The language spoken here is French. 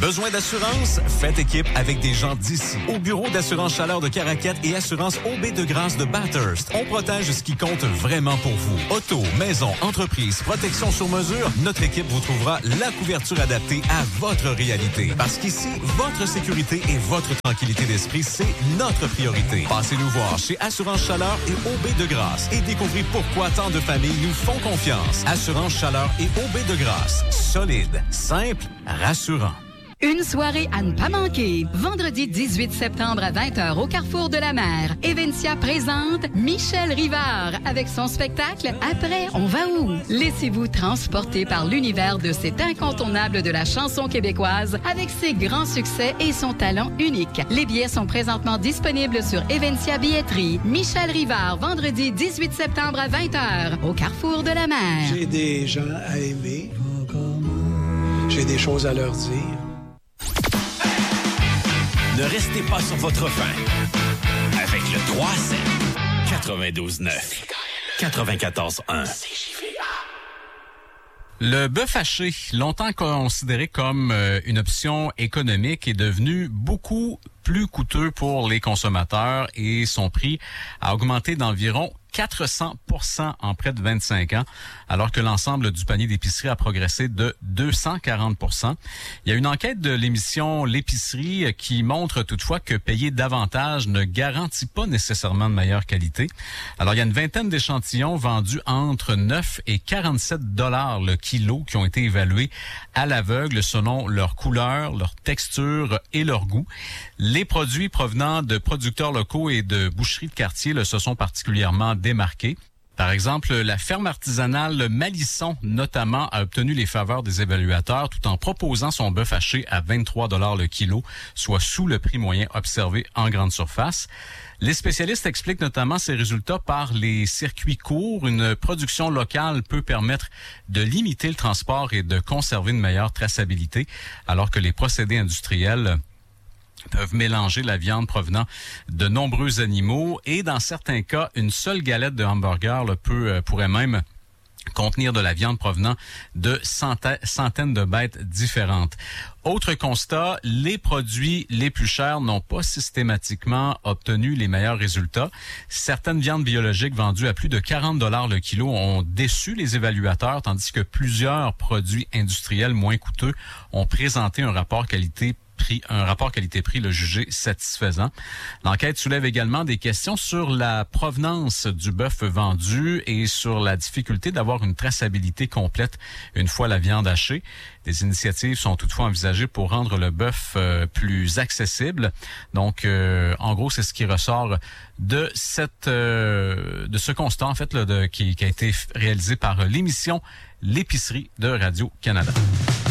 Besoin d'assurance? Faites équipe avec des gens d'ici. Au bureau d'assurance chaleur de Caraquette et assurance OB de Grâce de Bathurst, on protège ce qui compte vraiment pour vous. Auto, maison, entreprise, protection sur mesure, notre équipe vous trouvera la couverture adaptée à votre réalité. Parce qu'ici, votre sécurité et votre tranquillité d'esprit, c'est notre priorité. Passez nous voir chez Assurance Chaleur et OB de Grâce et découvrez pourquoi tant de familles nous font confiance. Assurance Chaleur et OB de Grâce. Solide, simple, rassurant. Une soirée à ne pas manquer. Vendredi 18 septembre à 20h au Carrefour de la Mer. Evencia présente Michel Rivard avec son spectacle Après, on va où? Laissez-vous transporter par l'univers de cet incontournable de la chanson québécoise avec ses grands succès et son talent unique. Les billets sont présentement disponibles sur Evencia Billetterie. Michel Rivard, vendredi 18 septembre à 20h au Carrefour de la Mer. J'ai des gens à aimer. J'ai des choses à leur dire. Ne restez pas sur votre faim. Avec le 3-7, 92-9, 94-1. Le bœuf haché, longtemps considéré comme une option économique, est devenu beaucoup plus coûteux pour les consommateurs et son prix a augmenté d'environ 400% en près de 25 ans, alors que l'ensemble du panier d'épicerie a progressé de 240%. Il y a une enquête de l'émission L'épicerie qui montre toutefois que payer davantage ne garantit pas nécessairement de meilleure qualité. Alors, il y a une vingtaine d'échantillons vendus entre 9 et 47 $ le kilo qui ont été évalués à l'aveugle selon leur couleur, leur texture et leur goût. Les produits provenant de producteurs locaux et de boucheries de quartier se sont particulièrement démarqués. Par exemple, la ferme artisanale Malisson, notamment, a obtenu les faveurs des évaluateurs tout en proposant son bœuf haché à 23 $ le kilo, soit sous le prix moyen observé en grande surface. Les spécialistes expliquent notamment ces résultats par les circuits courts. Une production locale peut permettre de limiter le transport et de conserver une meilleure traçabilité, alors que les procédés industriels peuvent mélanger la viande provenant de nombreux animaux et dans certains cas, une seule galette de hamburger pourrait même contenir de la viande provenant de centaines de bêtes différentes. Autre constat, les produits les plus chers n'ont pas systématiquement obtenu les meilleurs résultats. Certaines viandes biologiques vendues à plus de 40 $ le kilo ont déçu les évaluateurs, tandis que plusieurs produits industriels moins coûteux ont présenté un rapport qualité-prix le jugé satisfaisant. L'enquête soulève également des questions sur la provenance du bœuf vendu et sur la difficulté d'avoir une traçabilité complète une fois la viande hachée. Des initiatives sont toutefois envisagées pour rendre le bœuf plus accessible. Donc, en gros, c'est ce qui ressort de ce constat, en fait, qui a été réalisé par l'émission L'épicerie de Radio-Canada.